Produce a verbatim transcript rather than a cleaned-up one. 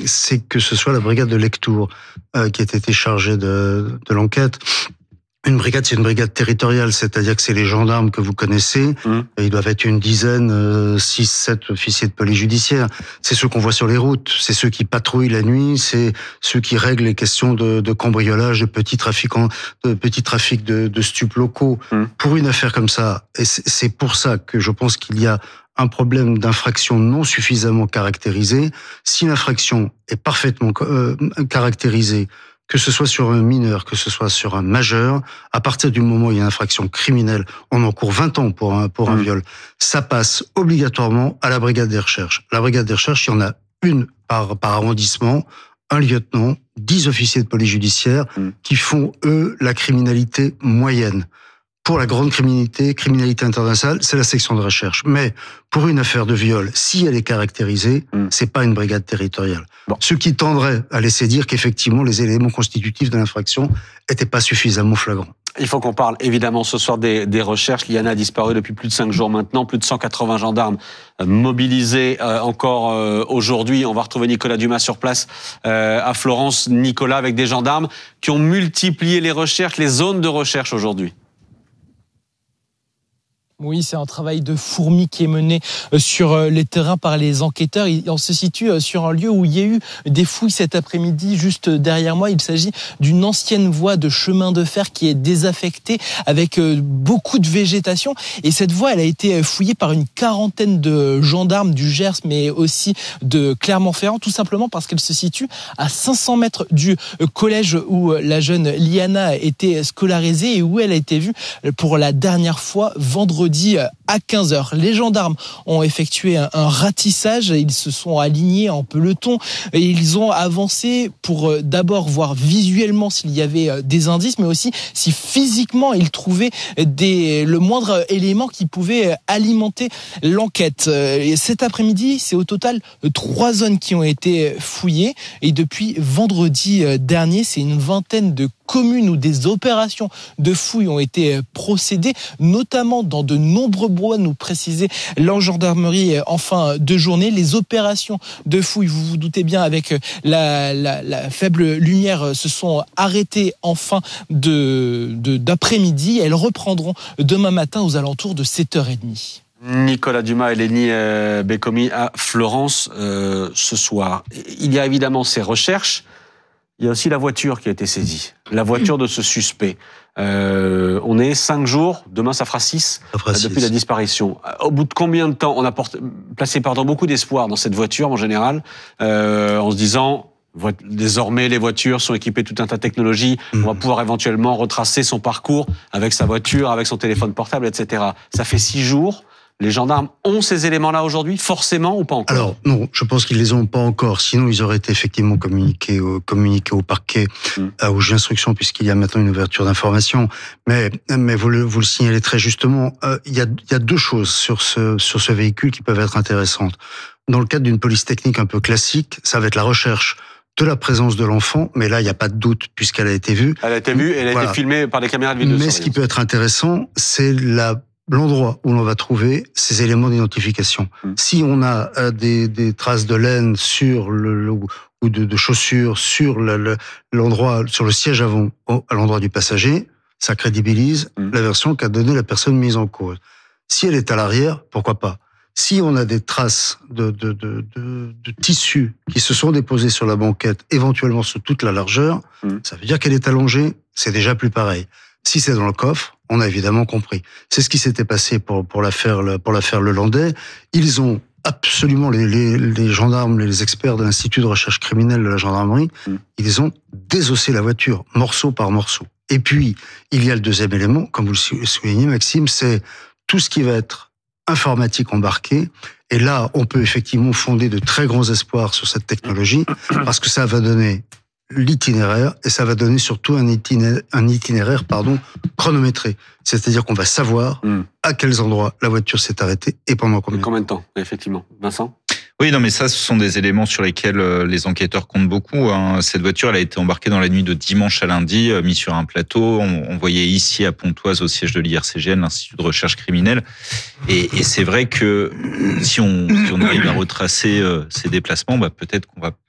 c'est que ce soit la brigade de Lectoure euh, qui a été chargée de, de l'enquête. Une brigade, c'est une brigade territoriale, c'est-à-dire que c'est les gendarmes que vous connaissez. Mmh. Ils doivent être une dizaine, euh, six, sept officiers de police judiciaire. C'est ceux qu'on voit sur les routes, c'est ceux qui patrouillent la nuit, c'est ceux qui règlent les questions de, de cambriolage, de petits trafics, de petits trafics de, de stupes locaux. Mmh. Pour une affaire comme ça, et c'est pour ça que je pense qu'il y a un problème d'infraction non suffisamment caractérisé. Si l'infraction est parfaitement euh, caractérisée, que ce soit sur un mineur, que ce soit sur un majeur, à partir du moment où il y a une infraction criminelle, on encourt vingt ans pour un, pour un mmh. viol, ça passe obligatoirement à la brigade des recherches. La brigade des recherches, il y en a une par, par arrondissement, un lieutenant, dix officiers de police judiciaire mmh. qui font, eux, la criminalité moyenne. Pour la grande criminalité, criminalité internationale, c'est la section de recherche. Mais pour une affaire de viol, si elle est caractérisée, mmh. c'est pas une brigade territoriale. Bon. Ce qui tendrait à laisser dire qu'effectivement les éléments constitutifs de l'infraction étaient pas suffisamment flagrants. Il faut qu'on parle évidemment ce soir des, des recherches. Liana a disparu depuis plus de cinq jours maintenant. Plus de cent quatre-vingts gendarmes mobilisés euh, encore euh, aujourd'hui. On va retrouver Nicolas Dumas sur place euh, à Florence. Nicolas, avec des gendarmes qui ont multiplié les recherches, les zones de recherche aujourd'hui. Oui, c'est un travail de fourmi qui est mené sur les terrains par les enquêteurs. On se situe sur un lieu où il y a eu des fouilles cet après-midi, juste derrière moi. Il s'agit d'une ancienne voie de chemin de fer qui est désaffectée avec beaucoup de végétation. Et cette voie, elle a été fouillée par une quarantaine de gendarmes du Gers, mais aussi de Clermont-Ferrand, tout simplement parce qu'elle se situe à cinq cents mètres du collège où la jeune Liana était scolarisée et où elle a été vue pour la dernière fois vendredi à quinze heures. Les gendarmes ont effectué un, un ratissage, ils se sont alignés en peloton et ils ont avancé pour d'abord voir visuellement s'il y avait des indices, mais aussi si physiquement ils trouvaient des, le moindre élément qui pouvait alimenter l'enquête. Et cet après-midi, c'est au total trois zones qui ont été fouillées et depuis vendredi dernier, c'est une vingtaine de communes où des opérations de fouilles ont été procédées, notamment dans de nombreux bois, nous précisait la gendarmerie en fin de journée. Les opérations de fouilles, vous vous doutez bien, avec la, la, la faible lumière, se sont arrêtées en fin de, de, d'après-midi. Elles reprendront demain matin aux alentours de sept heures trente. Nicolas Dumas et Lénie euh, Bécomi à Florence euh, ce soir. Il y a évidemment ces recherches. Il y a aussi la voiture qui a été saisie, la voiture de ce suspect. Euh, on est cinq jours, demain ça fera six, ça fera depuis six. La disparition. Au bout de combien de temps on a porté, placé pardon, beaucoup d'espoir dans cette voiture en général, euh, en se disant désormais les voitures sont équipées de tout un tas de technologies, mmh. on va pouvoir éventuellement retracer son parcours avec sa voiture, avec son téléphone portable, et cetera. Ça fait six jours. Les gendarmes ont ces éléments-là aujourd'hui, forcément, ou pas encore? Alors, non, je pense qu'ils les ont pas encore. Sinon, ils auraient été effectivement communiqués au, communiqués au parquet, mmh. euh, au juge d'instruction, puisqu'il y a maintenant une ouverture d'information. Mais, mais vous le, vous le signalez très justement, euh, il y a, il y a deux choses sur ce, sur ce véhicule qui peuvent être intéressantes. Dans le cadre d'une police technique un peu classique, ça va être la recherche de la présence de l'enfant, mais là, il n'y a pas de doute, puisqu'elle a été vue. Elle a été vue, et elle a voilà. été filmée par des caméras de vidéosurveillance. Mais ce qui peut être intéressant, c'est la l'endroit où l'on va trouver ces éléments d'identification. Mmh. Si on a euh, des, des traces de laine sur le, le ou de, de chaussures sur le, le, l'endroit, sur le siège avant, au, à l'endroit du passager, ça crédibilise mmh. la version qu'a donnée la personne mise en cause. Si elle est à l'arrière, pourquoi pas? Si on a des traces de, de, de, de, de tissus qui se sont déposés sur la banquette, éventuellement sur toute la largeur, mmh. ça veut dire qu'elle est allongée, c'est déjà plus pareil. Si c'est dans le coffre, on a évidemment compris. C'est ce qui s'était passé pour, pour l'affaire, pour l'affaire Lelandais. Ils ont absolument, les, les, les gendarmes, les experts de l'Institut de recherche criminelle de la gendarmerie, mmh. ils ont désossé la voiture, morceau par morceau. Et puis, il y a le deuxième élément, comme vous le soulignez, Maxime, c'est tout ce qui va être informatique embarqué. Et là, on peut effectivement fonder de très grands espoirs sur cette technologie, parce que ça va donner l'itinéraire, et ça va donner surtout un itinéraire, un itinéraire pardon, chronométré. C'est-à-dire qu'on va savoir mmh. à quels endroits la voiture s'est arrêtée et pendant combien, et combien de temps. Effectivement. Vincent ? Oui, non, mais ça, ce sont des éléments sur lesquels les enquêteurs comptent beaucoup. Hein. Cette voiture, elle a été embarquée dans la nuit de dimanche à lundi, mise sur un plateau. On, on voyait ici à Pontoise, au siège de l'I R C G N, l'Institut de recherche criminelle. Et, et c'est vrai que si on, si on arrive à retracer euh, ces déplacements, bah, peut-être qu'on va